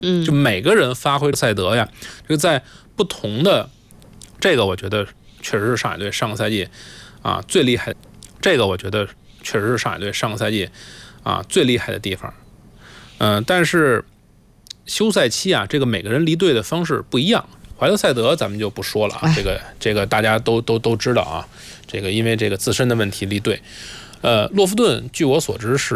就每个人发挥赛德呀，就在不同的这个，我觉得确实是上海队上个赛季最厉害。这个我觉得确实是上海队上个赛季最厉害的地方。但是休赛期这个每个人离队的方式不一样。怀特塞德咱们就不说了这个大家都知道这个因为这个自身的问题离队。洛夫顿据我所知是